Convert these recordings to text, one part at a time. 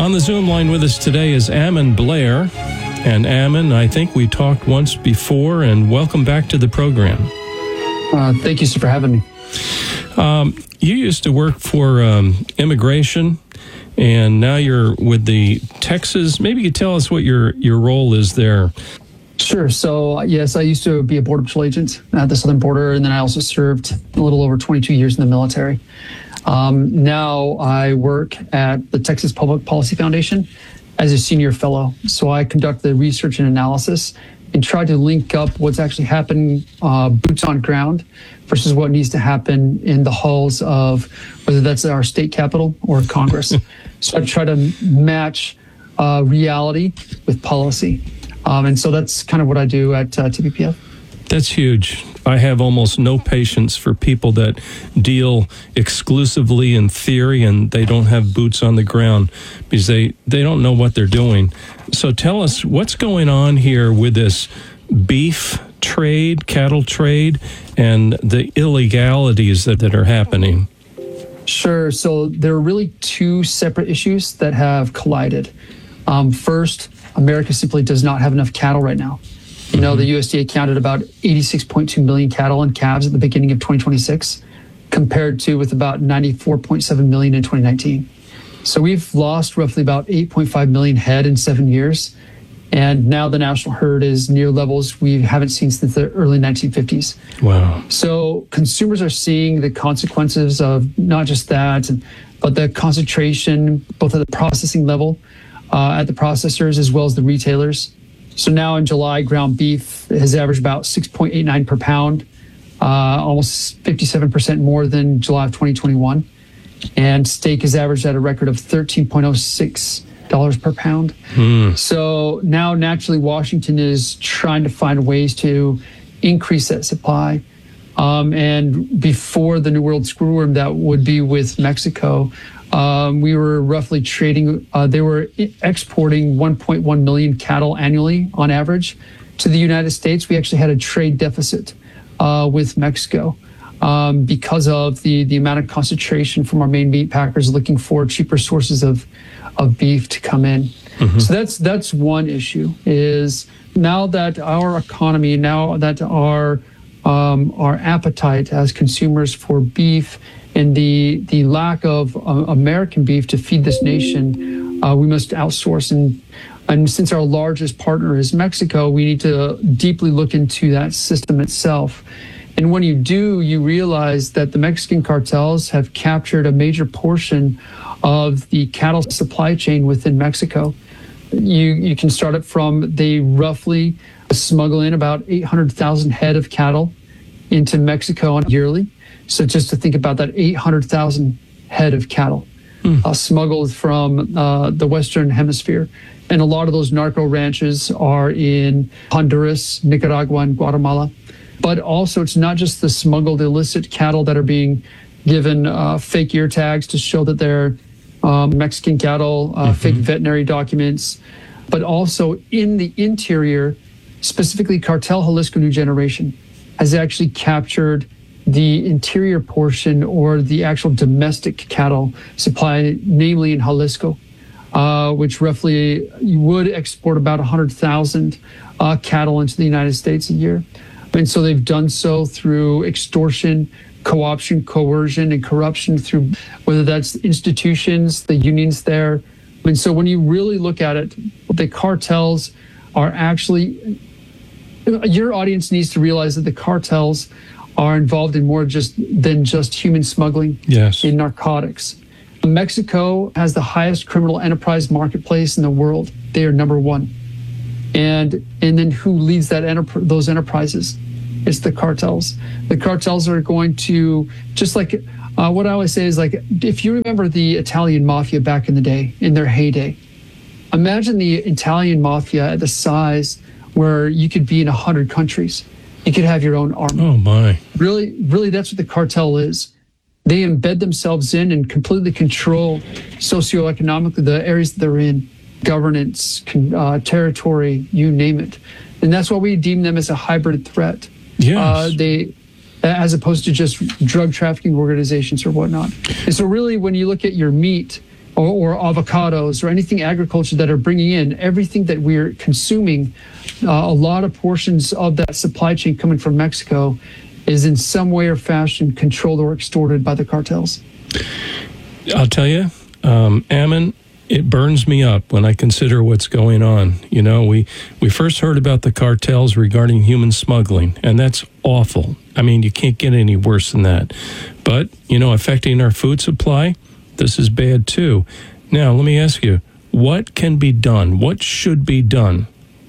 On the Zoom line with us today is Ammon Blair. And Ammon, I think we talked once before, and welcome back to the program. Thank you, sir, for having me. You used to work for immigration, and now you're with the Texas. Maybe you could tell us what your role is there. Sure. So, yes, I used to be a Border Patrol agent at the southern border, and then I also served a little over 22 years in the military. Now I work at the Texas Public Policy Foundation as a senior fellow. So I conduct the research and analysis and try to link up what's actually happening boots on ground versus what needs to happen in the halls of whether that's our state capitol or Congress. So I try to match reality with policy. And so that's kind of what I do at TPPF. That's huge. I have almost no patience for people that deal exclusively in theory and they don't have boots on the ground because they don't know what they're doing. So tell us what's going on here with this beef trade, cattle trade, and the illegalities that are happening. Sure. So there are really two separate issues that have collided. First, America simply does not have enough cattle right now. You know, the USDA counted about 86.2 million cattle and calves at the beginning of 2026, compared to with about 94.7 million in 2019. So we've lost roughly about 8.5 million head in 7 years. And now the national herd is near levels we haven't seen since the early 1950s. Wow. So consumers are seeing the consequences of not just that, but the concentration, both at the processing level, at the processors, as well as the retailers. So now in July, ground beef has averaged about 6.89 per pound, almost 57% more than July of 2021. And steak has averaged at a record of $13.06 per pound. So now naturally Washington is trying to find ways to increase that supply. And before the New World Screwworm, that would be with Mexico, we were roughly trading, they were exporting 1.1 million cattle annually on average to the United States. We actually had a trade deficit with Mexico because of the amount of concentration from our main meat packers looking for cheaper sources of beef to come in. So that's one issue, is now that our economy, now that our appetite as consumers for beef and the lack of American beef to feed this nation, we must outsource. And since our largest partner is Mexico, we need to deeply look into that system itself. And when you do, you realize that the Mexican cartels have captured a major portion of the cattle supply chain within Mexico. You can start it from, they roughly smuggle in about 800,000 head of cattle into Mexico yearly. So just to think about that, 800,000 head of cattle smuggled from the Western Hemisphere. And a lot of those narco ranches are in Honduras, Nicaragua, and Guatemala. But also, it's not just the smuggled illicit cattle that are being given fake ear tags to show that they're Mexican cattle, fake veterinary documents, but also in the interior, specifically Cartel Jalisco New Generation has actually captured the interior portion or the actual domestic cattle supply, namely in Jalisco, which roughly you would export about 100,000 cattle into the United States a year. And so they've done so through extortion, co-option, coercion, and corruption through whether that's institutions, the unions there. And so when you really look at it, the cartels are actually, your audience needs to realize that the cartels are involved in more than just human smuggling in narcotics. Mexico has the highest criminal enterprise marketplace in the world. They are number one. And then who leads that those enterprises? It's the cartels. The cartels are going to, just like what I always say is, like, if you remember the Italian mafia back in the day, in their heyday, imagine the Italian mafia at the size where you could be in 100 countries. You could have your own army. Oh, my. Really, that's what the cartel is. They embed themselves in and completely control socioeconomically the areas that they're in, governance, territory, you name it. And that's why we deem them as a hybrid threat. Yes. They, as opposed to just drug trafficking organizations or whatnot. And so really, when you look at your meat or avocados or anything agriculture that are bringing in, everything that we're consuming, a lot of portions of that supply chain coming from Mexico is in some way or fashion controlled or extorted by the cartels. I'll tell you, Ammon, it burns me up when I consider what's going on. You know, we first heard about the cartels regarding human smuggling, and that's awful. I mean, you can't get any worse than that. But, you know, affecting our food supply, this is bad too. Now, let me ask you, what can be done? What should be done?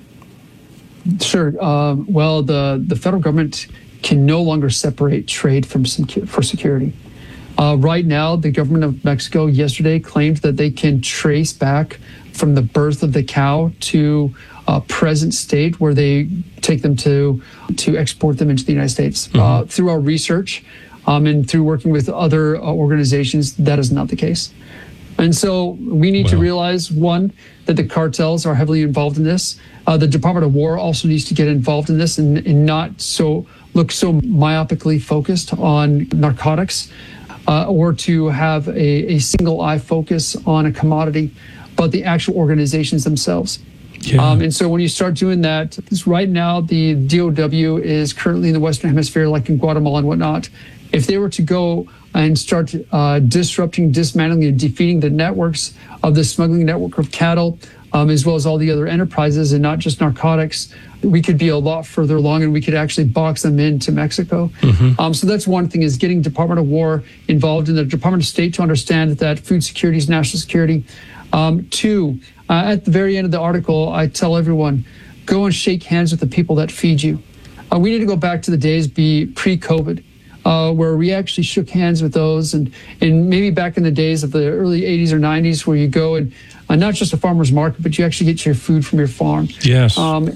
Sure. Well, the federal government can no longer separate trade for security. Right now, the government of Mexico yesterday claimed that they can trace back from the birth of the cow to present state where they take them to export them into the United States. Through our research and through working with other organizations, that is not the case. And so we need to realize, one, that the cartels are heavily involved in this. The Department of War also needs to get involved in this and not look so myopically focused on narcotics or to have a single eye focus on a commodity, but the actual organizations themselves. Yeah. And so when you start doing that, right now the DOW is currently in the Western Hemisphere, like in Guatemala and whatnot. If they were to go and start disrupting, dismantling, and defeating the networks of the smuggling network of cattle, as well as all the other enterprises and not just narcotics, we could be a lot further along and we could actually box them into Mexico. So that's one thing, is getting Department of War involved in the Department of State to understand that food security is national security. Two, at the very end of the article, I tell everyone, go and shake hands with the people that feed you. We need to go back to the days pre-COVID, where we actually shook hands with those, and maybe back in the days of the early 80s or 90s, where you go and not just a farmer's market, but you actually get your food from your farm. Yes.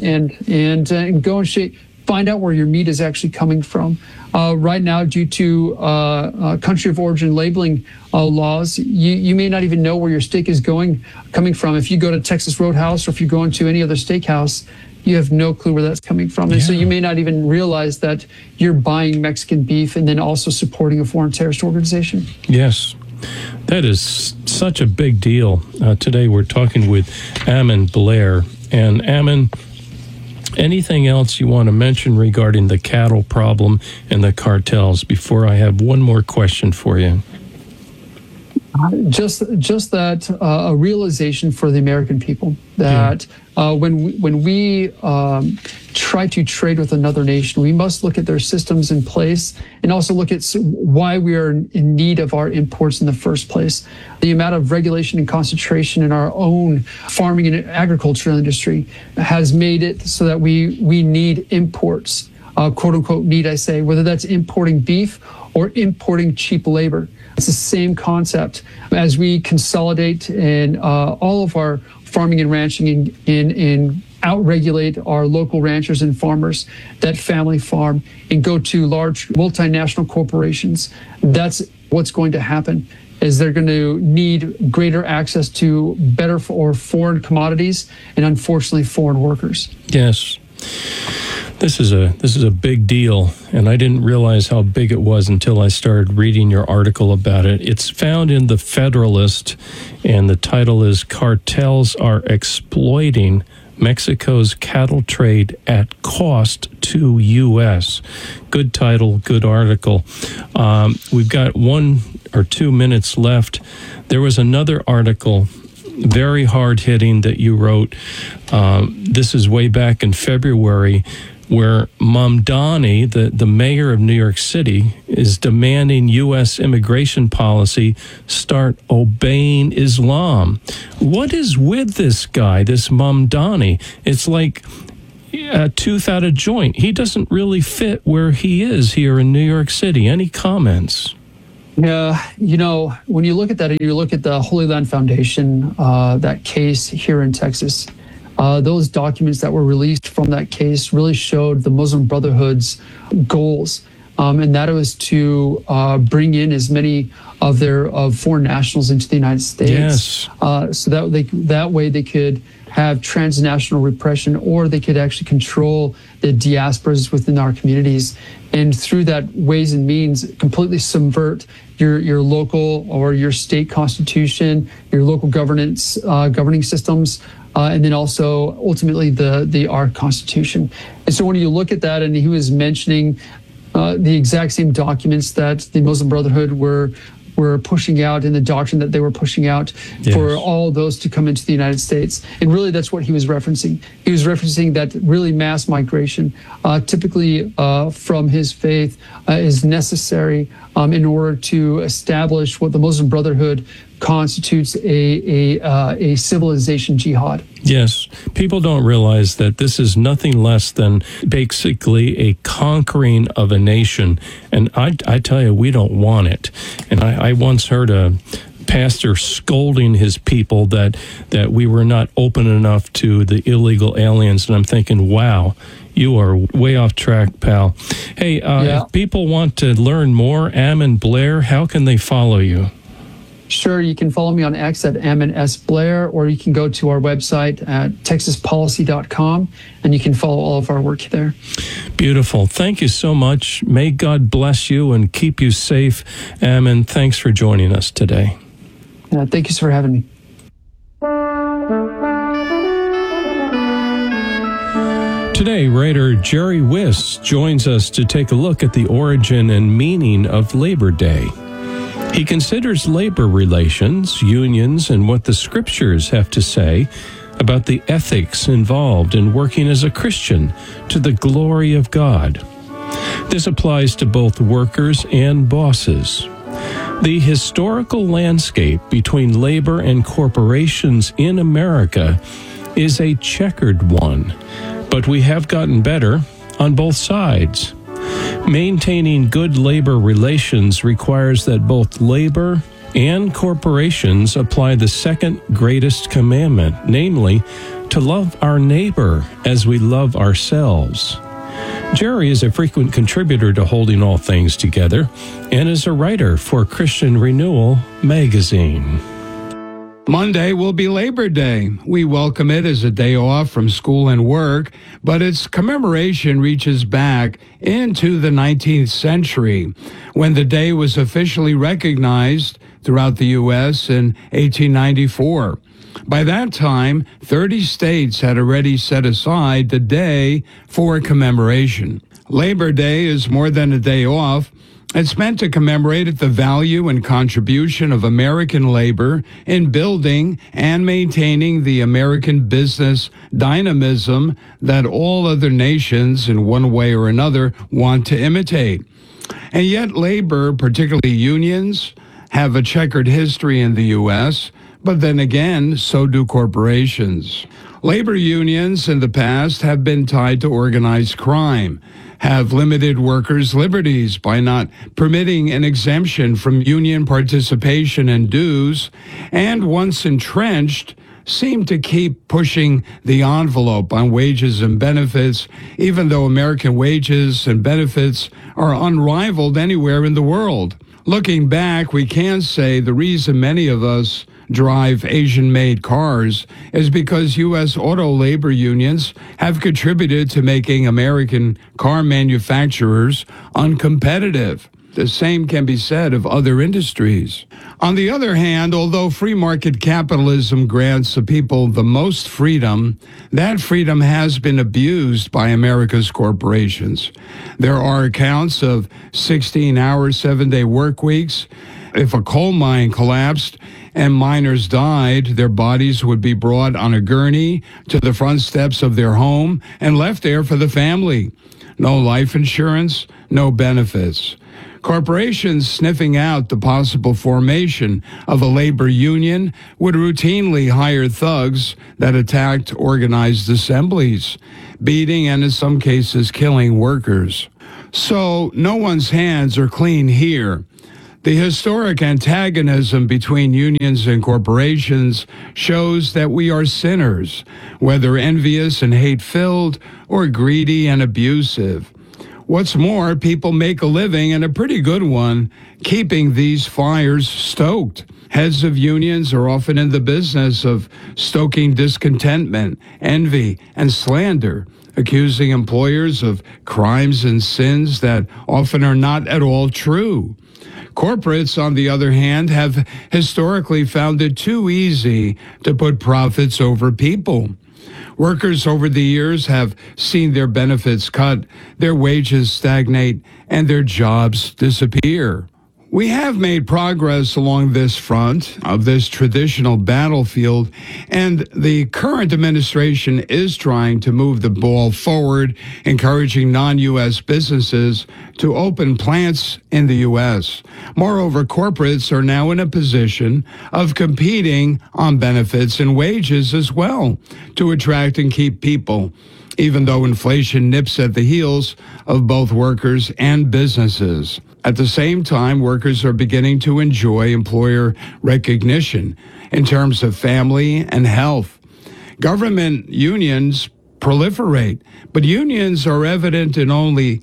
And go and find out where your meat is actually coming from. Right now, due to country of origin labeling laws, you may not even know where your steak is coming from. If you go to Texas Roadhouse or if you go into any other steakhouse, you have no clue where that's coming from. And so you may not even realize that you're buying Mexican beef and then also supporting a foreign terrorist organization. Yes. That is such a big deal. Today we're talking with Ammon Blair. And Ammon, anything else you want to mention regarding the cattle problem and the cartels before I have one more question for you? Just that a realization for the American people that when we try to trade with another nation, we must look at their systems in place and also look at why we are in need of our imports in the first place. The amount of regulation and concentration in our own farming and agricultural industry has made it so that we need imports, quote unquote need, I say, whether that's importing beef or importing cheap labor. It's the same concept. As we consolidate and all of our farming and ranching and out-regulate our local ranchers and farmers that family farm and go to large multinational corporations, that's what's going to happen. Is they're going to need greater access to better or foreign commodities and unfortunately foreign workers. Yes. This is a big deal, and I didn't realize how big it was until I started reading your article about it. It's found in the Federalist, and the title is "Cartels Are Exploiting Mexico's Cattle Trade at Cost to U.S." Good title, good article. We've got 1 or 2 minutes left. There was another article, very hard-hitting, that you wrote. This is way back in February, where Mamdani, the mayor of New York City, is demanding U.S. immigration policy start obeying Islam. What is with this guy, this Mamdani? It's like a tooth out of joint. He doesn't really fit where he is here in New York City. Any comments? Yeah, when you look at that and you look at the Holy Land Foundation, that case here in Texas, those documents that were released from that case really showed the Muslim Brotherhood's goals, and that was to bring in as many of their foreign nationals into the United States, so that way they could have transnational repression, or they could actually control the diasporas within our communities. And through that ways and means, completely subvert your local or your state constitution, your local governance, governing systems, and then also ultimately our Constitution. And so when you look at that, and he was mentioning the exact same documents that the Muslim Brotherhood were pushing out, in the doctrine that they were pushing out, yes, for all those to come into the United States. And really that's what he was referencing. He was referencing that really mass migration, typically from his faith, is necessary in order to establish what the Muslim Brotherhood constitutes a civilization jihad. Yes, people don't realize that this is nothing less than basically a conquering of a nation. And I tell you, we don't want it. And I once heard a pastor scolding his people that we were not open enough to the illegal aliens. And I'm thinking, wow, you are way off track, pal. Hey, if people want to learn more, Ammon Blair, how can they follow you? Sure, you can follow me on X at Ammon S. Blair, or you can go to our website at texaspolicy.com, and you can follow all of our work there. Beautiful. Thank you so much. May God bless you and keep you safe. Ammon, thanks for joining us today. Thank you for having me. Today, writer Jerry Wiss joins us to take a look at the origin and meaning of Labor Day. He considers labor relations, unions, and what the scriptures have to say about the ethics involved in working as a Christian to the glory of God. This applies to both workers and bosses. The historical landscape between labor and corporations in America is a checkered one, but we have gotten better on both sides. Maintaining good labor relations requires that both labor and corporations apply the second greatest commandment, namely, to love our neighbor as we love ourselves. Jerry is a frequent contributor to Holding All Things Together and is a writer for Christian Renewal magazine. Monday will be Labor Day. We welcome it as a day off from school and work, but its commemoration reaches back into the 19th century, when the day was officially recognized throughout the U.S. in 1894. By that time, 30 states had already set aside the day for commemoration. Labor Day is more than a day off. It's meant to commemorate the value and contribution of American labor in building and maintaining the American business dynamism that all other nations, in one way or another, want to imitate. And yet labor, particularly unions, have a checkered history in the U.S., but then again, so do corporations. Labor unions in the past have been tied to organized crime, have limited workers' liberties by not permitting an exemption from union participation and dues, and once entrenched, seem to keep pushing the envelope on wages and benefits, even though American wages and benefits are unrivaled anywhere in the world. Looking back, we can say the reason many of us drive Asian-made cars is because U.S. auto labor unions have contributed to making American car manufacturers uncompetitive. The same can be said of other industries. On the other hand, although free market capitalism grants the people the most freedom, that freedom has been abused by America's corporations. There are accounts of 16-hour, 7-day work weeks. If a coal mine collapsed and miners died, their bodies would be brought on a gurney to the front steps of their home and left there for the family. No life insurance, no benefits. Corporations sniffing out the possible formation of a labor union would routinely hire thugs that attacked organized assemblies, beating and in some cases killing workers. So no one's hands are clean here. The historic antagonism between unions and corporations shows that we are sinners, whether envious and hate-filled or greedy and abusive. What's more, people make a living, and a pretty good one, keeping these fires stoked. Heads of unions are often in the business of stoking discontentment, envy, and slander, accusing employers of crimes and sins that often are not at all true. Corporates, on the other hand, have historically found it too easy to put profits over people. Workers over the years have seen their benefits cut, their wages stagnate, and their jobs disappear. We have made progress along this front of this traditional battlefield, and the current administration is trying to move the ball forward, encouraging non-U.S. businesses to open plants in the U.S. Moreover, corporates are now in a position of competing on benefits and wages as well to attract and keep people, even though inflation nips at the heels of both workers and businesses. At the same time, workers are beginning to enjoy employer recognition in terms of family and health. Government unions proliferate, but unions are evident in only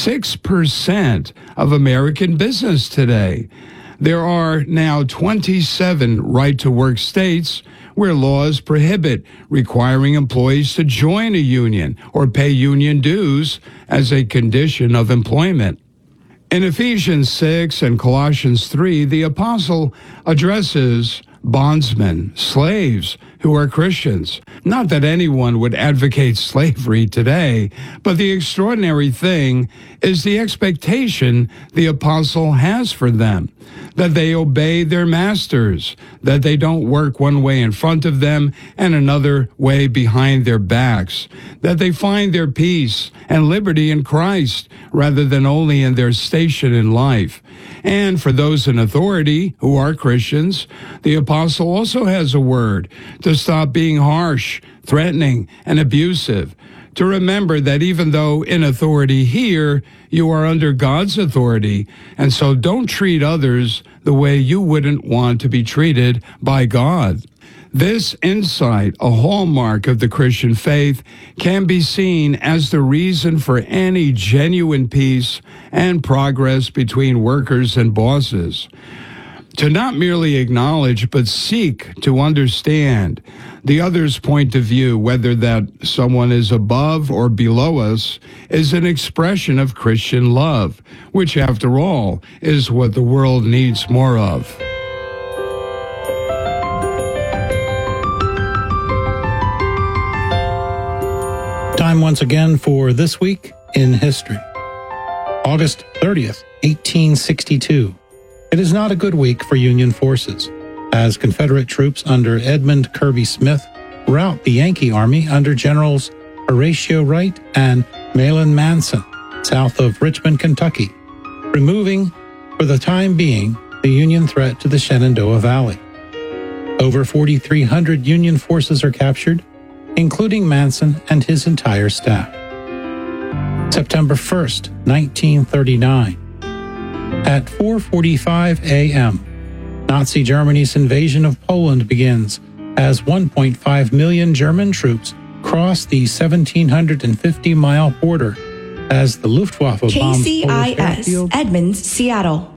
6% of American business today. There are now 27 right-to-work states where laws prohibit requiring employees to join a union or pay union dues as a condition of employment. In Ephesians 6 and Colossians 3, the apostle addresses bondsmen, slaves who are Christians. Not that anyone would advocate slavery today, but the extraordinary thing is the expectation the apostle has for them, that they obey their masters, that they don't work one way in front of them and another way behind their backs, that they find their peace and liberty in Christ rather than only in their station in life. And for those in authority who are Christians, the apostle also has a word to stop being harsh, threatening, and abusive, to remember that even though in authority here, you are under God's authority, and so don't treat others the way you wouldn't want to be treated by God. This insight, a hallmark of the Christian faith, can be seen as the reason for any genuine peace and progress between workers and bosses. To not merely acknowledge, but seek to understand the other's point of view, whether that someone is above or below us, is an expression of Christian love, which, after all, is what the world needs more of. Time once again for This Week in History. August 30th, 1862. It is not a good week for Union forces, as Confederate troops under Edmund Kirby Smith rout the Yankee Army under Generals Horatio Wright and Mahlon Manson, south of Richmond, Kentucky, removing, for the time being, the Union threat to the Shenandoah Valley. Over 4,300 Union forces are captured, including Manson and his entire staff. September 1st, 1939. At 4:45 a.m., Nazi Germany's invasion of Poland begins as 1.5 million German troops cross the 1,750-mile border as the Luftwaffe bombs KCIS, Edmonds, Seattle.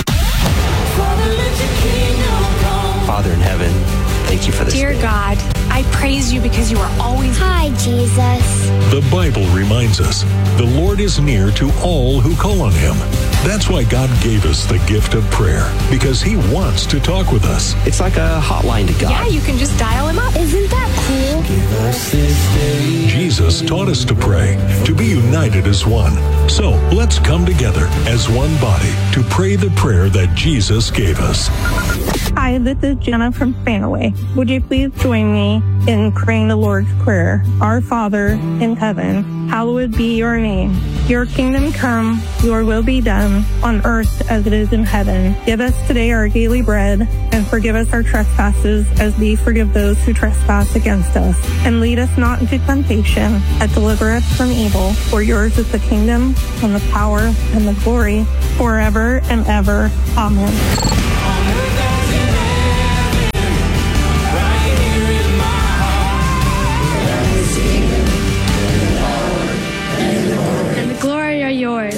Father in heaven, thank you for this. Dear God, I praise you because you are always... Hi, Jesus. The Bible reminds us the Lord is near to all who call on him. That's why God gave us the gift of prayer, because he wants to talk with us. It's like a hotline to God. Yeah, you can just dial him up. Isn't that cool? Jesus taught us to pray, to be united as one. So let's come together as one body to pray the prayer that Jesus gave us. Hi, this is Jenna from Spanaway. Would you please join me in praying the Lord's Prayer? Our Father in heaven, hallowed be your name. Your kingdom come, your will be done, on earth as it is in heaven. Give us today our daily bread, and forgive us our trespasses as we forgive those who trespass against us. And lead us not into temptation, but deliver us from evil. For yours is the kingdom, and the power, and the glory, forever and ever. Amen. Glory are yours.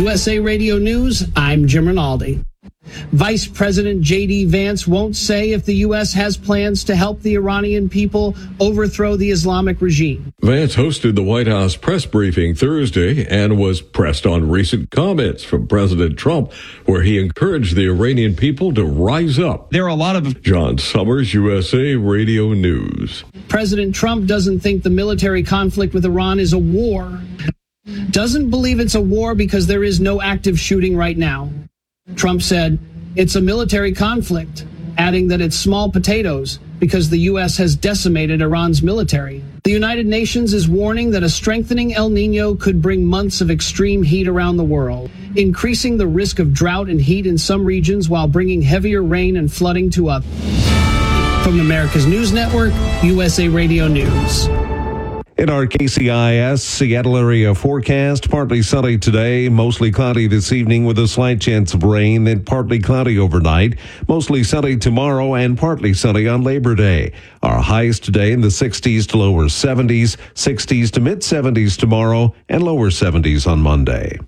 USA Radio News, I'm Jim Rinaldi. Vice President J.D. Vance won't say if the U.S. has plans to help the Iranian people overthrow the Islamic regime. Vance hosted the White House press briefing Thursday and was pressed on recent comments from President Trump, where he encouraged the Iranian people to rise up. There are a lot of... John Summers, USA Radio News. President Trump doesn't think the military conflict with Iran is a war. Doesn't believe it's a war because there is no active shooting right now. Trump said, it's a military conflict, adding that it's small potatoes because the U.S. has decimated Iran's military. The United Nations is warning that a strengthening El Nino could bring months of extreme heat around the world, increasing the risk of drought and heat in some regions while bringing heavier rain and flooding to others. From America's News Network, USA Radio News. In our KCIS Seattle area forecast, partly sunny today, mostly cloudy this evening with a slight chance of rain, then partly cloudy overnight, mostly sunny tomorrow and partly sunny on Labor Day. Our highs today in the 60s to lower 70s, 60s to mid 70s tomorrow, and lower 70s on Monday.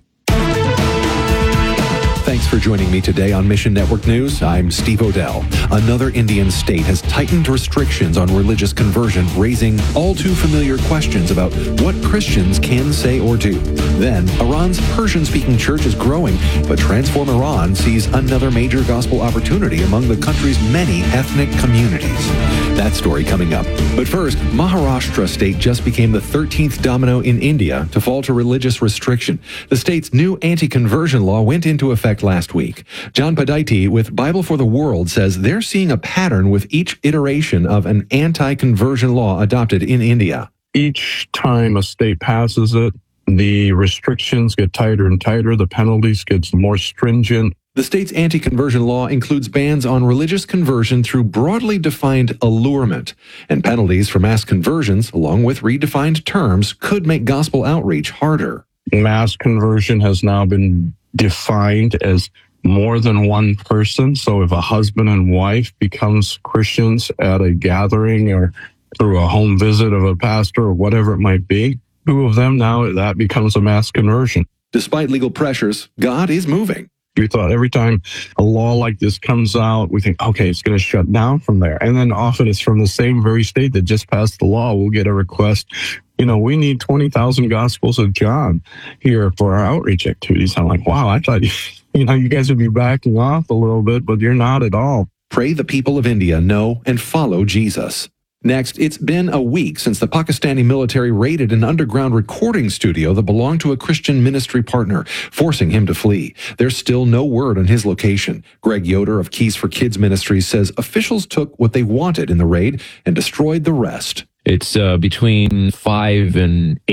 Thanks for joining me today on Mission Network News. I'm Steve Odell. Another Indian state has tightened restrictions on religious conversion, raising all too familiar questions about what Christians can say or do. Then, Iran's Persian-speaking church is growing, but Transform Iran sees another major gospel opportunity among the country's many ethnic communities. That story coming up. But first, Maharashtra state just became the 13th domino in India to fall to religious restriction. The state's new anti-conversion law went into effect last week. John Padaiti with Bible for the World says they're seeing a pattern with each iteration of an anti-conversion law adopted in India. Each time a state passes it, the restrictions get tighter and tighter, the penalties get more stringent. The state's anti-conversion law includes bans on religious conversion through broadly defined allurement, and penalties for mass conversions, along with redefined terms, could make gospel outreach harder. Mass conversion has now been defined as more than one person. So if a husband and wife becomes Christians at a gathering or through a home visit of a pastor or whatever it might be, two of them now, that becomes a mass conversion. Despite legal pressures, God is moving. We thought every time a law like this comes out, we think, okay, it's going to shut down from there. And then often it's from the same very state that just passed the law. We'll get a request, we need 20,000 Gospels of John here for our outreach activities. I'm like, wow, I thought, you guys would be backing off a little bit, but you're not at all. Pray the people of India know and follow Jesus. Next, it's been a week since the Pakistani military raided an underground recording studio that belonged to a Christian ministry partner, forcing him to flee. There's still no word on his location. Greg Yoder of Keys for Kids Ministries says officials took what they wanted in the raid and destroyed the rest. It's between $5,000 and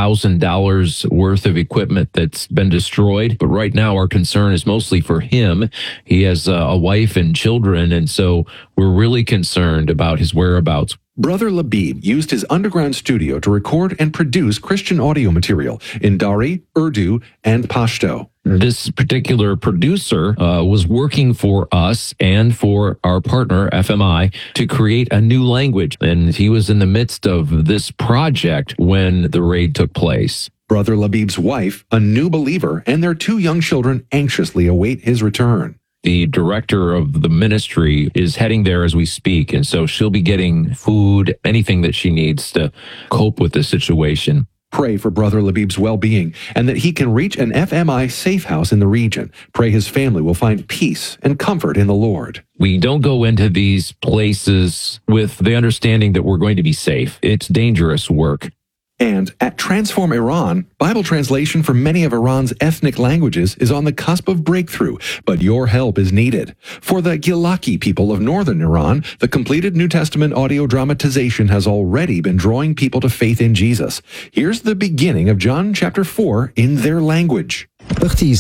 $8,000 worth of equipment that's been destroyed. But right now, our concern is mostly for him. He has a wife and children, and so we're really concerned about his whereabouts. Brother Labib used his underground studio to record and produce Christian audio material in Dari, Urdu, and Pashto. This particular producer was working for us and for our partner, FMI, to create a new language. And he was in the midst of this project when the raid took place. Brother Labib's wife, a new believer, and their two young children anxiously await his return. The director of the ministry is heading there as we speak, and so she'll be getting food, anything that she needs to cope with the situation. Pray for Brother Labib's well-being and that he can reach an FMI safe house in the region. Pray his family will find peace and comfort in the Lord. We don't go into these places with the understanding that we're going to be safe. It's dangerous work. And at Transform Iran, Bible translation for many of Iran's ethnic languages is on the cusp of breakthrough, but your help is needed. For the Gilaki people of northern Iran, the completed New Testament audio dramatization has already been drawing people to faith in Jesus. Here's the beginning of John chapter 4 in their language. We've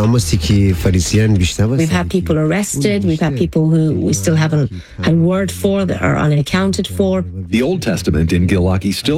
had people arrested. We've had people who we still haven't had word for that are unaccounted for. The Old Testament in Gilaki still